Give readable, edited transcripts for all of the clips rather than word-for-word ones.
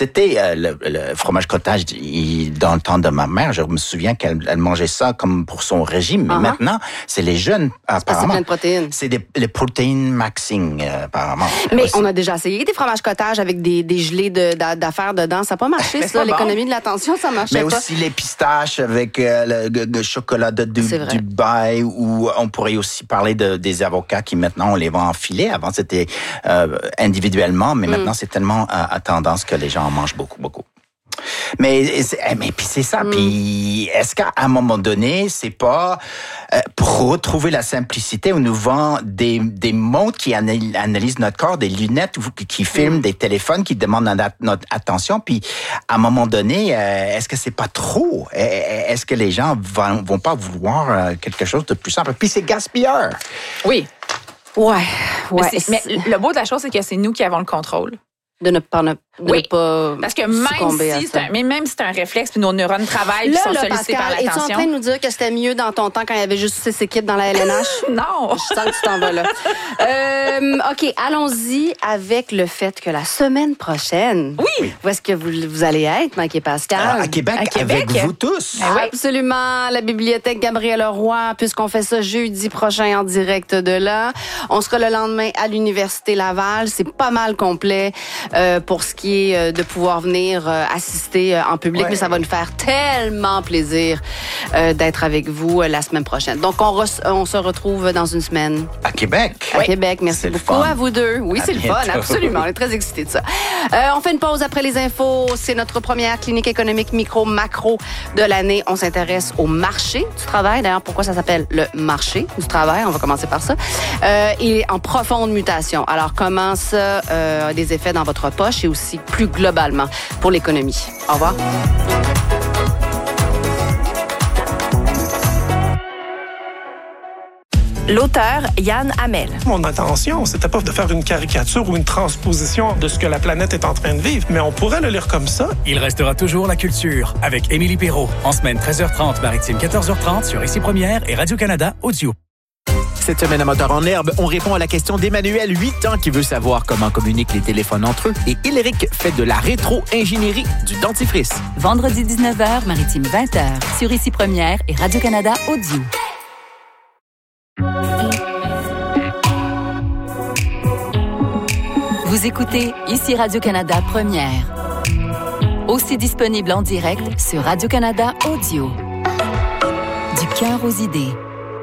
c'était le fromage cottage dans le temps de ma mère. Je me souviens qu'elle mangeait ça comme pour son régime. Mais maintenant, c'est les jeunes, apparemment. C'est plein de protéines. C'est les protéines maxing, apparemment. Mais on a déjà essayé des fromages cottage avec des gelées d'affaires dedans. Ça n'a pas marché, ça. L'économie de l'attention, ça marchait pas. Mais aussi les pistaches avec le chocolat de Dubaï, ou on pourrait aussi parler des avocats qui maintenant on les vend en filet. Avant c'était individuellement, mais maintenant c'est tellement à tendance que les gens en mangent beaucoup, beaucoup. Mais puis c'est ça. Puis est-ce qu'à un moment donné, c'est pas pour retrouver la simplicité, on nous vend des montres qui analysent notre corps, des lunettes qui filment, des téléphones qui demandent notre attention. Puis à un moment donné, est-ce que c'est pas trop? Est-ce que les gens vont pas vouloir quelque chose de plus simple? Puis c'est gaspilleur. Oui. Ouais. Mais le beau de la chose, c'est que c'est nous qui avons le contrôle. De ne pas parce que même si c'est un réflexe, puis nos neurones travaillent, puis sont sollicités par l'attention. Es-tu en train de nous dire que c'était mieux dans ton temps quand il y avait juste 6 équipes dans la LNH? Non! Je sens que tu t'en vas là. OK, allons-y avec le fait que la semaine prochaine... Oui! Où est-ce que vous allez être, Mike et Pascal? À Québec, avec vous tous. Absolument. La bibliothèque Gabriel-Leroy, puisqu'on fait ça jeudi prochain en direct de là. On sera le lendemain à l'Université Laval. C'est pas mal complet pour ce qui est de pouvoir venir assister en public, mais ça va nous faire tellement plaisir d'être avec vous la semaine prochaine. Donc, on se retrouve dans une semaine. À Québec. À Québec. Merci beaucoup à vous deux. Oui, c'est le fun, absolument. On est très excités de ça. On fait une pause après les infos. C'est notre première clinique économique micro-macro de l'année. On s'intéresse au marché du travail. D'ailleurs, pourquoi ça s'appelle le marché du travail? On va commencer par ça. Et en profonde mutation. Alors, comment ça a des effets dans votre poche et aussi plus globalement pour l'économie. Au revoir. L'auteur Yann Hamel. Mon intention, c'était pas de faire une caricature ou une transposition de ce que la planète est en train de vivre, mais on pourrait le lire comme ça. Il restera toujours la culture avec Émilie Perrault. En semaine 13h30, maritime 14h30 sur Ici Première et Radio-Canada Audio. Cette semaine à Moteur en herbe, on répond à la question d'Emmanuel, 8 ans, qui veut savoir comment communiquent les téléphones entre eux. Et Hyléric fait de la rétro-ingénierie du dentifrice. Vendredi 19h, maritime 20h, sur Ici Première et Radio-Canada Audio. Vous écoutez Ici Radio-Canada Première. Aussi disponible en direct sur Radio-Canada Audio. Du cœur aux idées.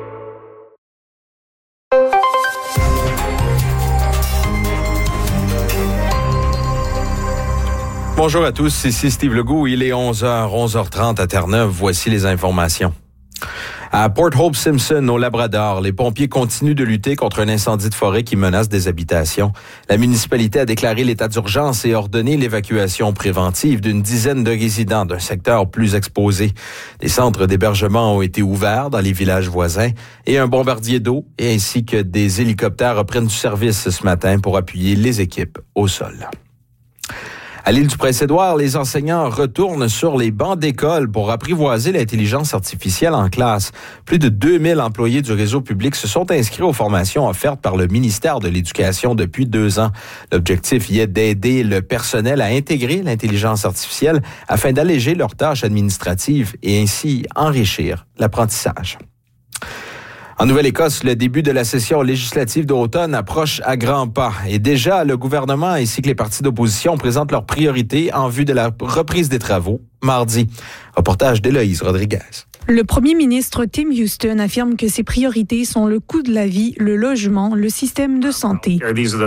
Bonjour à tous, ici Steve Legault. Il est 11h30 à Terre-Neuve. Voici les informations. À Port Hope Simpson, au Labrador, les pompiers continuent de lutter contre un incendie de forêt qui menace des habitations. La municipalité a déclaré l'état d'urgence et ordonné l'évacuation préventive d'une dizaine de résidents d'un secteur plus exposé. Des centres d'hébergement ont été ouverts dans les villages voisins et un bombardier d'eau ainsi que des hélicoptères reprennent du service ce matin pour appuyer les équipes au sol. À l'île du Prince-Édouard, les enseignants retournent sur les bancs d'école pour apprivoiser l'intelligence artificielle en classe. Plus de 2000 employés du réseau public se sont inscrits aux formations offertes par le ministère de l'Éducation depuis 2 ans. L'objectif y est d'aider le personnel à intégrer l'intelligence artificielle afin d'alléger leurs tâches administratives et ainsi enrichir l'apprentissage. En Nouvelle-Écosse, le début de la session législative d'automne approche à grands pas. Et déjà, le gouvernement ainsi que les partis d'opposition présentent leurs priorités en vue de la reprise des travaux mardi. Reportage d'Éloïse Rodriguez. Le premier ministre Tim Houston affirme que ses priorités sont le coût de la vie, le logement, le système de santé,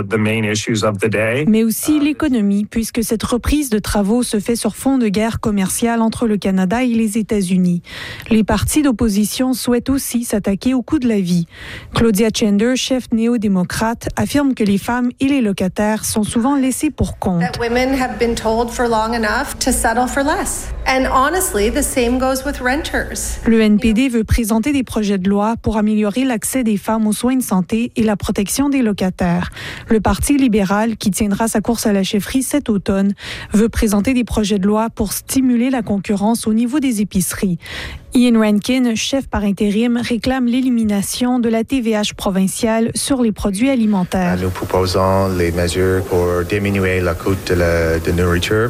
mais aussi l'économie, puisque cette reprise de travaux se fait sur fond de guerre commerciale entre le Canada et les États-Unis. Les partis d'opposition souhaitent aussi s'attaquer au coût de la vie. Claudia Chander, chef néo-démocrate, affirme que les femmes et les locataires sont souvent laissés pour compte. That women have been told for long enough to settle for less. And honestly, the same goes with renters. Le NPD veut présenter des projets de loi pour améliorer l'accès des femmes aux soins de santé et la protection des locataires. Le Parti libéral, qui tiendra sa course à la chefferie cet automne, veut présenter des projets de loi pour stimuler la concurrence au niveau des épiceries. Ian Rankin, chef par intérim, réclame l'élimination de la TVH provinciale sur les produits alimentaires. Nous proposons les mesures pour diminuer le coût de nourriture